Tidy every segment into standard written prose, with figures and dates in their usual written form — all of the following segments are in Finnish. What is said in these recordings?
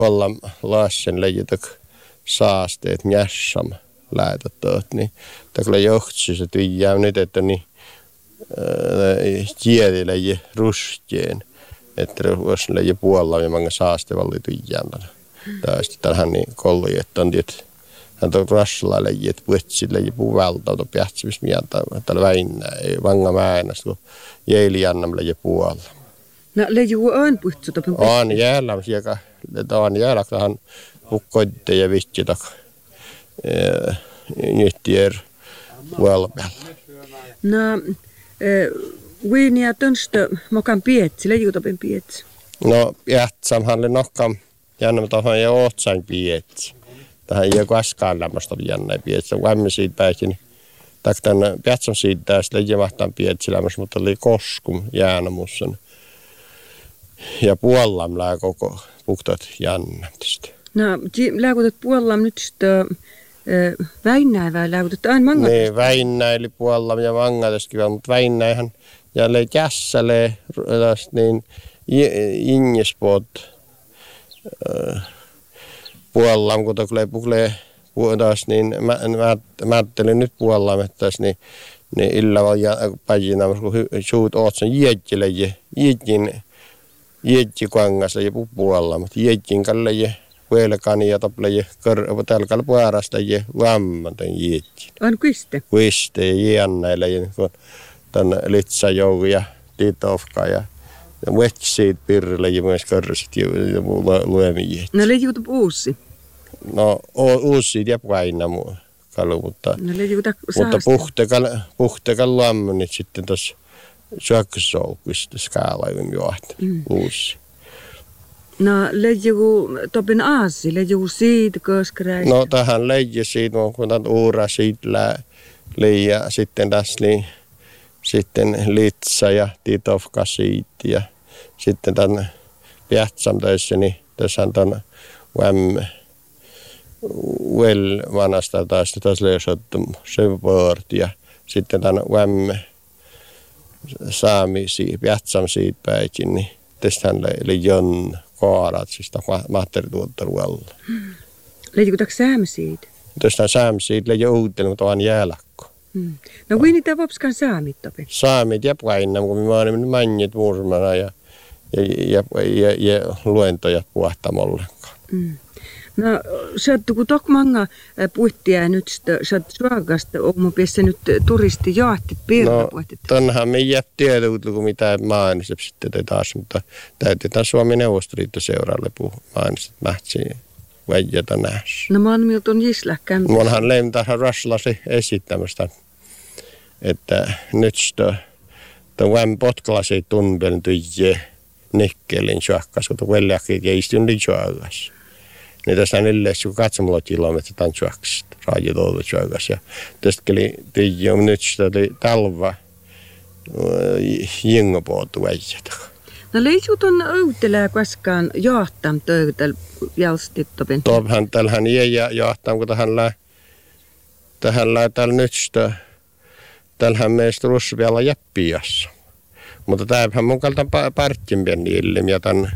olla lassen leijutak saasteet njässam lähetettöt, niin takla johtsi se tyijää nyt, että niin kielillä ja rusteen, että jos leiju puolella ja manga saastevalli tyijään. Tästä tähän niin kolli, että on tietysti hän on rassalla leijät puhtsille ja puhuvalta on piähtsymis mieltä, että väinää, ei vanga määnästä, kun jeili annamlle ja puolella. No leiju on puhtsu topen puhtsu? On jäällä, että on jäällä, kun hän hukkoitte ja vihti tak nyhtier puolella. No, viiniä tönstö mokan pietsi, leiju topen pietsi? No, jähtsamhan oli nokkam, jännä tohon ja ootsain pietsi. Tähän ei ole koskaan lämmöstä jännä pietsi. Lämmin siitä pääsin. Tämän pietsam siitä tästä leijämähtään pietsi lämmössä, mutta oli koskum jäänämussan. Ja puollam lää koko puhtat jännämistä. No, lääkutat puollam nyt sitä väinää vai lääkutat aina mangatesta? Niin, väinäili puollam ja mangatestakin, mutta väinäihän jälleen kässälee niin ingespoot puollam, kun tulee taas, niin mä ajattelin nyt puollam, että niin illalla ja päijinä, kun suut ootsan jiedjille ja jiedji kangasle ja puollam, mutta jiedjin kalle ja puolekani ja tople ja tälkällä puolasta ja vamman tämän jiedjin. On kuiste? Kuiste ja jiennaille ja tämän litsajougu ja titovka ja vetsit pirrille ja myös körsit ja luemijiet. No leijuutu uusi? No uusi ja paina muu kalu, mutta puhtekal lammunit sitten tuossa syökkösoukuista skaalaivin juohta uusi. No leiju topen aasi, leiju siitä koskräistä? No tähän leiju siitä, kun tämän uura siitä ja sitten tässä sitten litsa ja titovka siitä ja sitten tämän piähtsam töissä, niin tässä on tämän vanasta taas löysottu se vuorti ja sitten tämän saami piähtsam siitä päikin, niin tästähän oli jon kaarat, siis mahterituottaruella. Leijukutaanko säämi siitä? Tästä säämi siitä oli uuteli, mutta vaan jäälakko. No kuin niitä vopskan saamit topi? Saamit ja painam, kun mä olin mannit muurmana ja luentoja puhtamollenkaan. No, sattu kun tokmanga puhtia nyt suokasta, on piessä nyt turistijaahtit piirtopuhtit. No, tonhan me jää tiedottu, kun mitä mainitsi sitten taas, mutta täytetään Suomen Neuvostoliitto seuraalle mainitsi, että mähtsiin väijätä nähdessä. No mä oon milton jisläkkään. Monhan leimtähän rasslasi esittämästä, että nyt tämän potkalasi tunpelin tyijä nikkelin suokkas, kun tuollakin keistyn niin suokas. Niin tässä on yleensä, kun katsomulla kilometri tämän suoksista, raajatuolta suokas. Ja tästä oli tyijä, nyt oli talva jengopuolta väijätä. No leijut on öytelää koskaan johtam töytäl jalstittopen? Tophan tällähän ei johtam, kun tähän täällä nyt tällähän meistä russi vielä jäppiässä. Mutta tämähän mun kaltaan parttin pieni ilmi ja tämän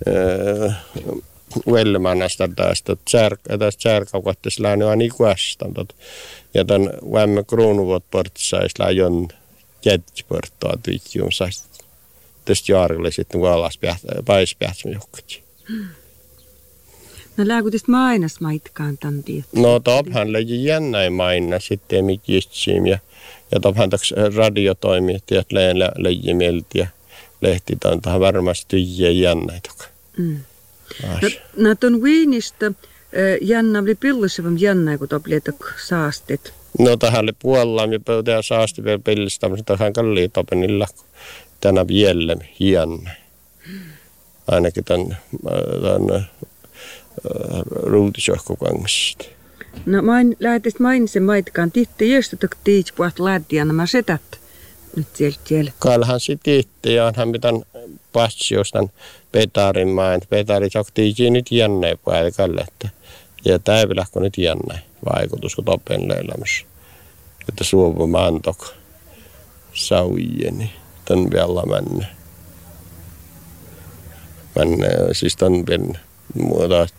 velmanasta tästä särkaukohtaisessa lähden on ikuastan. Ja tämän vämmä kruunuvuotportissa ei jon jätkiporttoa tyhjumsa. Tästä jaarille sitten kun alas paispähtsä johonkin. No lääkutista mainas maitkaan tämän tietää? No tophan leiji jännäin maina sitten mikitsiim ja tophan taks radiotoimijat leiji mielti ja lehti tähän varmasti tyhjiä jännäitä. No ton viinistä jännä oli pillisevän jännä, kun toplietok saastet. No tähän oli puolella ja pöytää saasti vielä pillistä, mutta tähän kalliin topenilla tänä vielä jännä. Ainakin tämän ruutisjohkokangasta. No lähetistä mainitsen maitkaan, tihti jöstötök tiits puhat lähtiä nämä setät nyt siellä. Kaalhan se tihti ja onhan mitään passi jostain Petarin main. Petari soktiikin nyt jännä paikalle. Ja täyvilläkö nyt jännä vaikutus, kun topen leilämässä. Että suovu mantok saujeni. Tän vielä mennä. Siis tän Mutta